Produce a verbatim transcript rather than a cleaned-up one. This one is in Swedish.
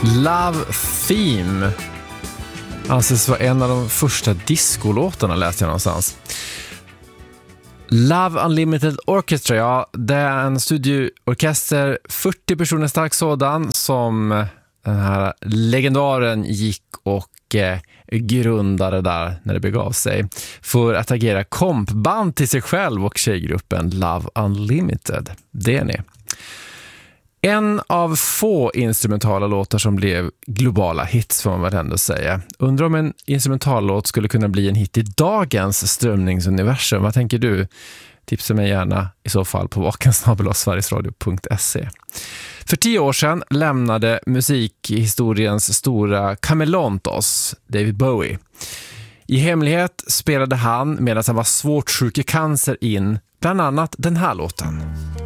Love Theme anses vara en av de första discolåtarna, läste jag någonstans. Love Unlimited Orchestra, ja, det är en studioorkester, fyrtio personer stark sådan, som den här legendaren gick och eh, grundade där när det begav sig för att agera kompband till sig själv och tjejgruppen Love Unlimited. Det är ni. En av få instrumentala låtar som blev globala hits, får man väl ändå säga. Undrar om en instrumentallåt skulle kunna bli en hit i dagens strömningsuniversum. Vad tänker du? Tipsa mig gärna i så fall på vaken snabel-a sverigesradio punkt se. För tio år sedan lämnade musikhistoriens stora kameleont oss, David Bowie. I hemlighet spelade han, medan han var svårt sjuk i cancer, in bland annat den här låten.